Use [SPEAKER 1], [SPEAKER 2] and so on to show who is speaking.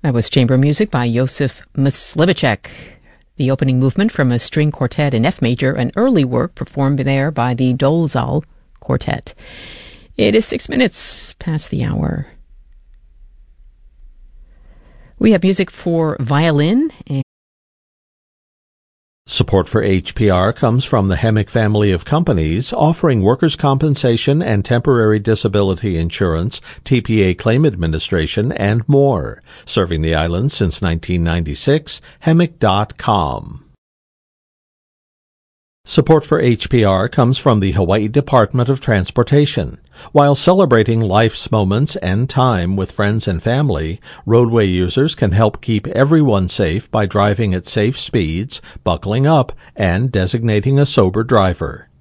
[SPEAKER 1] That was chamber music by Josef Myslivacek, the opening movement from a string quartet in F major, an early work performed there by the Dolezal Quartet. It is 6 minutes past the hour. We have music for violin.
[SPEAKER 2] Support for HPR comes from the Hemic family of companies offering workers' compensation and temporary disability insurance, TPA claim administration, and more. Serving the island since 1996, Hemic.com. Support for HPR comes from the Hawaii Department of Transportation. While celebrating life's moments and time with friends and family, roadway users can help keep everyone safe by driving at safe speeds, buckling up, and designating a sober driver.